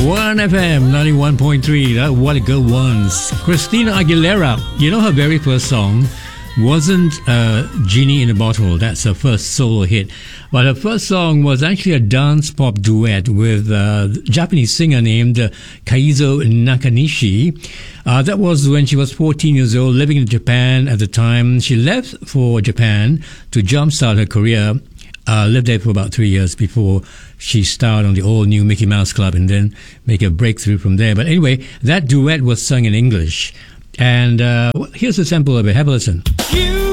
1FM 91.3, that What a Girl Wants. Christina Aguilera, you know her very first song wasn't Genie in a Bottle. That's her first solo hit. But her first song was actually a dance pop duet with a Japanese singer named Kaizo Nakanishi. That was when she was 14 years old, living in Japan at the time. She left for Japan to jumpstart her career. Lived there for about 3 years before she starred on the all-new Mickey Mouse Club and then make a breakthrough from there. But anyway, that duet was sung in English. And here's a sample of it. Have a listen.